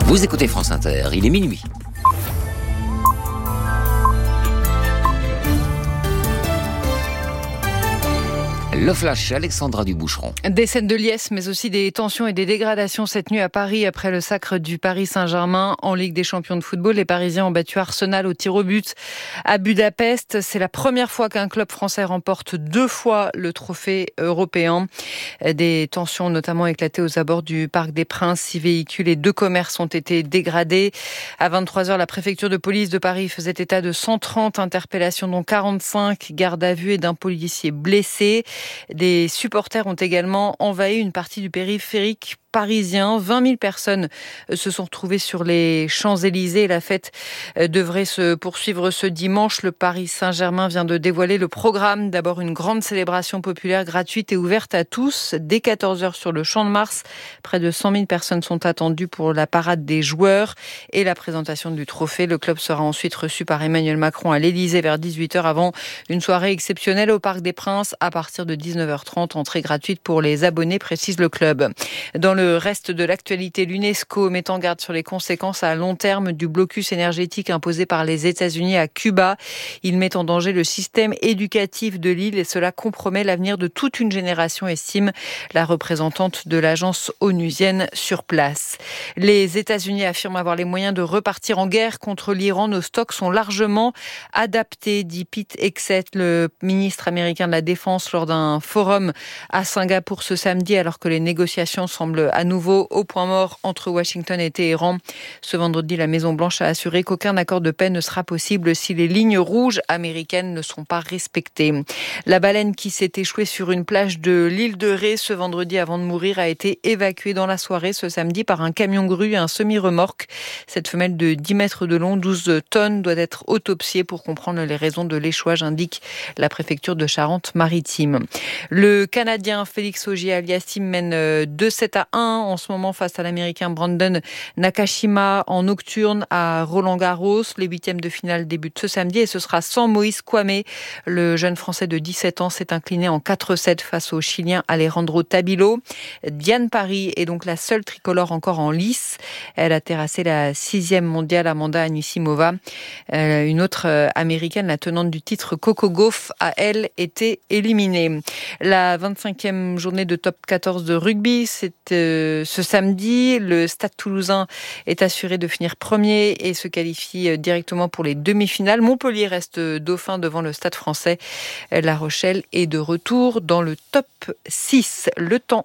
Vous écoutez France Inter, il est minuit. Le flash, Alexandra Duboucheron. Des scènes de liesse, mais aussi des tensions et des dégradations cette nuit à Paris après le sacre du Paris Saint-Germain en Ligue des Champions de football. Les Parisiens ont battu Arsenal au tir au but à Budapest. C'est la première fois qu'un club français remporte 2 fois le trophée européen. Des tensions notamment éclatées aux abords du Parc des Princes. 6 véhicules et 2 commerces ont été dégradés. À 23h, la préfecture de police de Paris faisait état de 130 interpellations, dont 45 gardes à vue et d'un policier blessé. Des supporters ont également envahi une partie du périphérique parisien. 20 000 personnes se sont retrouvées sur les Champs-Élysées. La fête devrait se poursuivre ce dimanche. Le Paris Saint-Germain vient de dévoiler le programme. D'abord, une grande célébration populaire gratuite et ouverte à tous. Dès 14h sur le Champ de Mars, près de 100 000 personnes sont attendues pour la parade des joueurs et la présentation du trophée. Le club sera ensuite reçu par Emmanuel Macron à l'Élysée vers 18h avant une soirée exceptionnelle au Parc des Princes à partir de 19h30. Entrée gratuite pour les abonnés, précise le club. Dans le reste de l'actualité, l'UNESCO met en garde sur les conséquences à long terme du blocus énergétique imposé par les États-Unis à Cuba. Il met en danger le système éducatif de l'île et cela compromet l'avenir de toute une génération, estime la représentante de l'agence onusienne sur place. Les États-Unis affirment avoir les moyens de repartir en guerre contre l'Iran. Nos stocks sont largement adaptés, dit Pete Hegseth, le ministre américain de la Défense, lors d'un forum à Singapour ce samedi, alors que les négociations semblent à nouveau au point mort entre Washington et Téhéran. Ce vendredi, la Maison-Blanche a assuré qu'aucun accord de paix ne sera possible si les lignes rouges américaines ne sont pas respectées. La baleine qui s'est échouée sur une plage de l'île de Ré ce vendredi avant de mourir a été évacuée dans la soirée ce samedi par un camion-grue et un semi-remorque. Cette femelle de 10 mètres de long, 12 tonnes, doit être autopsiée pour comprendre les raisons de l'échouage, indique la préfecture de Charente-Maritime. Le Canadien Félix Auger-Aliassime mène 2-7-1 en ce moment face à l'Américain Brandon Nakashima en nocturne à Roland-Garros. Les 8e de finale débutent ce samedi et ce sera sans Moïse Kouamé. Le jeune Français de 17 ans s'est incliné en 4-7 face au Chilien Alejandro Tabilo. Diane Paris est donc la seule tricolore encore en lice. Elle a terrassé la 6e mondiale Amanda Anisimova. Une autre américaine, la tenante du titre Coco Gauff, a elle été éliminée. La 25e journée de top 14 de rugby, c'est ce samedi. Le Stade Toulousain est assuré de finir premier et se qualifie directement pour les demi-finales. Montpellier reste dauphin devant le Stade Français. La Rochelle est de retour dans le top 6. Le temps.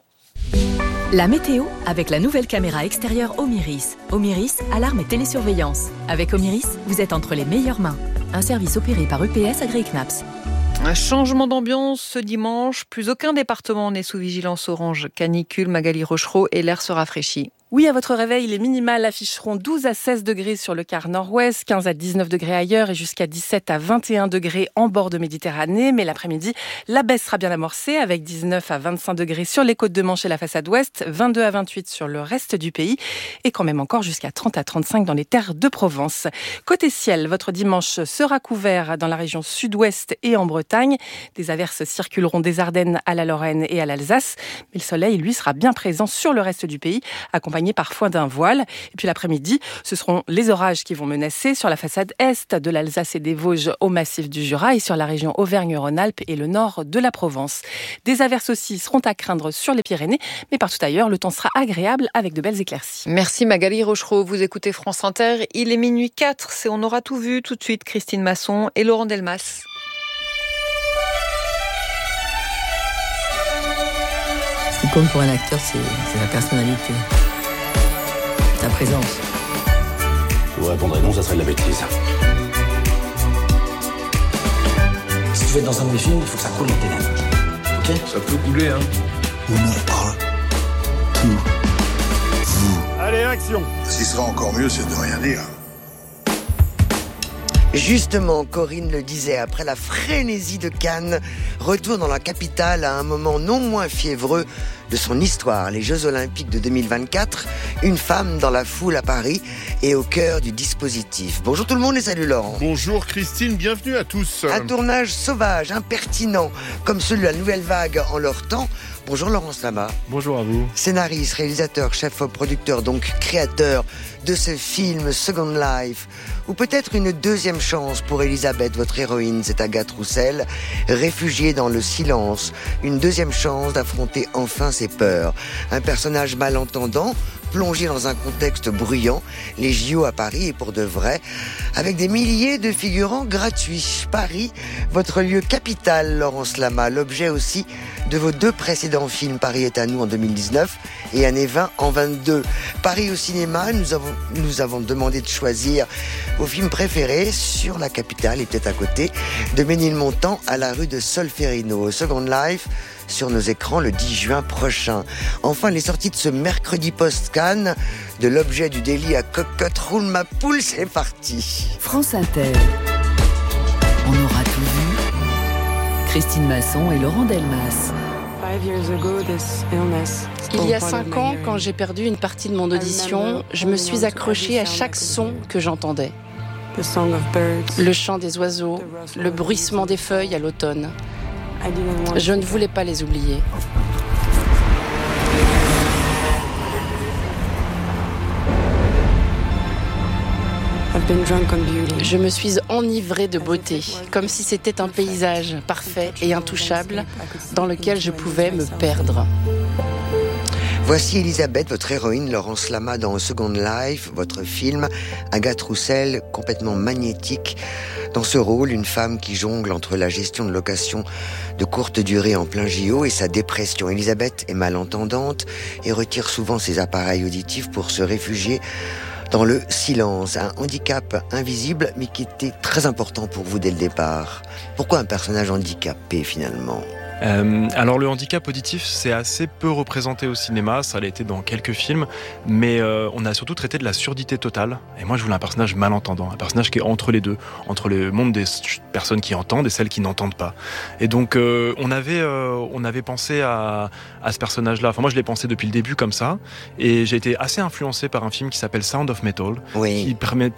La météo avec la nouvelle caméra extérieure Omiris. Omiris, alarme et télésurveillance. Avec Omiris, vous êtes entre les meilleures mains. Un service opéré par EPS AgriKnaps. Un changement d'ambiance ce dimanche. Plus aucun département n'est sous vigilance orange canicule. Magali Rochereau, et l'air se rafraîchit. Oui, à votre réveil, les minimales afficheront 12 à 16 degrés sur le quart nord-ouest, 15 à 19 degrés ailleurs et jusqu'à 17 à 21 degrés en bord de Méditerranée. Mais l'après-midi, la baisse sera bien amorcée avec 19 à 25 degrés sur les côtes de Manche et la façade ouest, 22 à 28 sur le reste du pays et quand même encore jusqu'à 30 à 35 dans les terres de Provence. Côté ciel, votre dimanche sera couvert dans la région sud-ouest et en Bretagne. Des averses circuleront des Ardennes à la Lorraine et à l'Alsace. Mais le soleil, lui, sera bien présent sur le reste du pays, accompagné parfois d'un voile. Et puis l'après-midi, ce seront les orages qui vont menacer sur la façade est de l'Alsace et des Vosges au massif du Jura et sur la région Auvergne-Rhône-Alpes et le nord de la Provence. Des averses aussi seront à craindre sur les Pyrénées, mais partout ailleurs, le temps sera agréable avec de belles éclaircies. Merci Magali Rochereau, vous écoutez France Inter. Il est minuit 4, c'est On aura tout vu. Tout de suite, Christine Masson et Laurent Delmas. Ce qui compte pour un acteur, c'est sa personnalité. Sa présence. Je vous répondrai non, ça serait de la bêtise. Si tu veux être dans un de mes films, il faut que ça coule dans tes lèvres. Ok ? Ça peut couler, hein. On en parle. Tout. Vous. Allez, action. Ce qui sera encore mieux, c'est de rien dire. Justement, Corinne le disait, après la frénésie de Cannes, retour dans la capitale à un moment non moins fiévreux de son histoire, les Jeux Olympiques de 2024, une femme dans la foule à Paris et au cœur du dispositif. Bonjour tout le monde et salut Laurent. Bonjour Christine, bienvenue à tous. Un tournage sauvage, impertinent, comme celui de la Nouvelle Vague en leur temps. Bonjour Laurence Lama. Bonjour à vous. Scénariste, réalisateur, chef producteur, donc créateur de ce film Second Life, ou peut-être une deuxième chance pour Elisabeth, votre héroïne, c'est Agathe Roussel, réfugiée dans le silence, une deuxième chance d'affronter enfin ses peurs. Un personnage malentendant, plongé dans un contexte bruyant, les JO à Paris et pour de vrai, avec des milliers de figurants gratuits. Paris, votre lieu capital, Laurence Lama, l'objet aussi de vos deux précédents films, Paris est à nous en 2019 et Années 20 en 22. Paris au cinéma, nous avons demandé de choisir vos films préférés sur la capitale et peut-être à côté, de Ménilmontant à la rue de Solferino. Second Life, sur nos écrans le 10 juin prochain. Enfin, les sorties de ce mercredi post-Cannes, de l'objet du délit à cocotte, roule ma poule, c'est parti. France Inter. On aura tout vu. Christine Masson et Laurent Delmas. Il y a 5 ans, quand j'ai perdu une partie de mon audition, je me suis accrochée à chaque son que j'entendais. Le chant des oiseaux, le bruissement des feuilles à l'automne. Je ne voulais pas les oublier. Je me suis enivrée de beauté, comme si c'était un paysage parfait et intouchable dans lequel je pouvais me perdre. Voici Elisabeth, votre héroïne, Laurence Lama dans Second Life, votre film. Agathe Roussel, complètement magnétique. Dans ce rôle, une femme qui jongle entre la gestion de location de courte durée en plein JO et sa dépression. Elisabeth est malentendante et retire souvent ses appareils auditifs pour se réfugier dans le silence. Un handicap invisible, mais qui était très important pour vous dès le départ. Pourquoi un personnage handicapé finalement ? Alors le handicap auditif, c'est assez peu représenté au cinéma, ça l'a été dans quelques films, mais on a surtout traité de la surdité totale. Et moi je voulais un personnage malentendant, un personnage qui est entre les deux, entre le monde des personnes qui entendent et celles qui n'entendent pas. Et donc on avait pensé à ce personnage-là, enfin moi je l'ai pensé depuis le début comme ça, et j'ai été assez influencé par un film qui s'appelle Sound of Metal, qui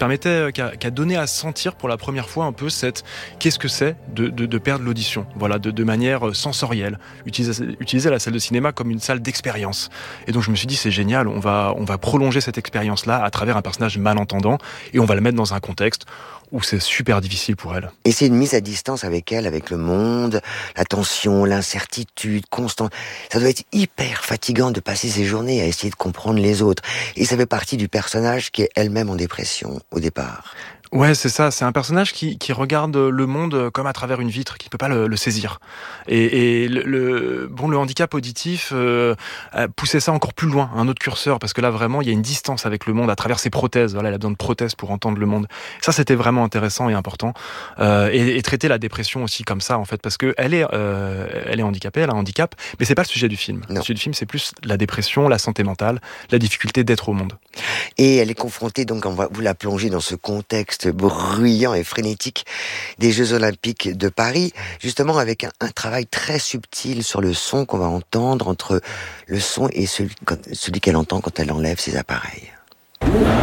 a donné à sentir pour la première fois un peu qu'est-ce que c'est de perdre l'audition, voilà, de manière sensorielle, utiliser la salle de cinéma comme une salle d'expérience. Et donc je me suis dit c'est génial, on va prolonger cette expérience-là à travers un personnage malentendant et on va le mettre dans un contexte où c'est super difficile pour elle. Et c'est une mise à distance avec elle, avec le monde, la tension, l'incertitude constante. Ça doit être hyper fatigant de passer ses journées à essayer de comprendre les autres. Et ça fait partie du personnage qui est elle-même en dépression au départ. Ouais, c'est ça. C'est un personnage qui regarde le monde comme à travers une vitre, qui ne peut pas le saisir. Et le handicap auditif poussait ça encore plus loin, un autre curseur, parce que là vraiment il y a une distance avec le monde à travers ses prothèses. Voilà, elle a besoin de prothèses pour entendre le monde. Ça, c'était vraiment intéressant et important. Et traiter la dépression aussi comme ça, en fait, parce que elle est handicapée, elle a un handicap, mais c'est pas le sujet du film. Le sujet du film, c'est plus la dépression, la santé mentale, la difficulté d'être au monde. Et elle est confrontée, donc on va vous la plonger dans ce contexte bruyant et frénétique des Jeux Olympiques de Paris, justement avec un travail très subtil sur le son qu'on va entendre entre le son et celui qu'elle entend quand elle enlève ses appareils.